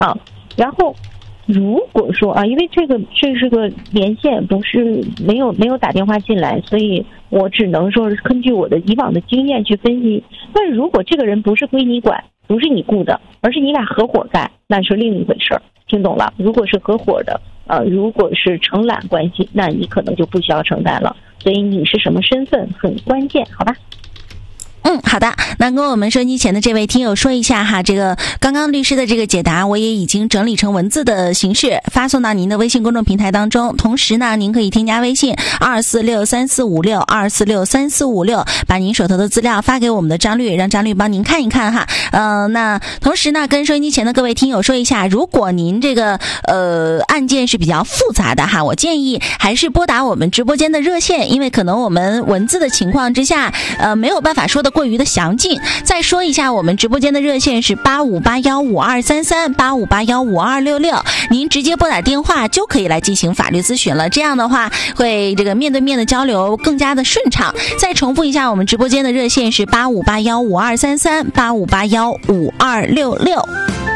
啊。然后如果说因为这是个连线，不是没有打电话进来，所以我只能说是根据我的以往的经验去分析。但是如果这个人不是归你管，不是你雇的，而是你俩合伙干，那是另一回事儿。听懂了？如果是合伙的，如果是承揽关系，那你可能就不需要承担了。所以你是什么身份很关键，好吧？ 好的，那跟我们收音机前的这位听友说一下哈，这个刚刚律师的这个解答我也已经整理成文字的形式发送到您的微信公众平台当中，同时呢您可以添加微信2463456，2463456，把您手头的资料发给我们的张律，让张律帮您看一看哈。那同时呢跟收音机前的各位听友说一下，如果您这个案件是比较复杂的哈，我建议还是拨打我们直播间的热线，因为可能我们文字的情况之下没有办法说的过于的详尽。再说一下，我们直播间的热线是85815233，85815266，您直接拨打电话就可以来进行法律咨询了。这样的话会这个面对面的交流更加的顺畅。再重复一下，我们直播间的热线是85815233，85815266。